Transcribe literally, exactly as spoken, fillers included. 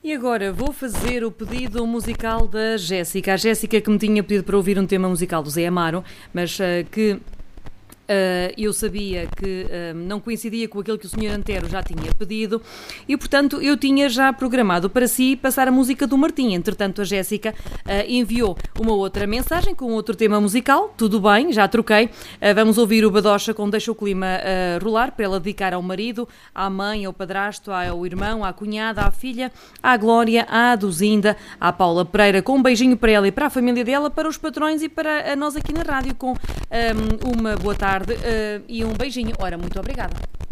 E agora vou fazer o pedido musical da Jéssica. A Jéssica que me tinha pedido para ouvir um tema musical do Zé Amaro, mas uh, que... Uh, eu sabia que uh, não coincidia com aquilo que o senhor Antero já tinha pedido e, portanto, eu tinha já programado para si passar a música do Martim. Entretanto, a Jéssica uh, enviou uma outra mensagem com outro tema musical. Tudo bem, já troquei. Uh, vamos ouvir o Badocha com Deixa o Clima uh, rolar, para ela dedicar ao marido, à mãe, ao padrasto, ao irmão, à cunhada, à filha, à Glória, à Duzinda, à Paula Pereira, com um beijinho para ela e para a família dela, para os patrões e para a nós aqui na rádio, com um, uma boa tarde. Uh, e um beijinho. Ora, muito obrigada.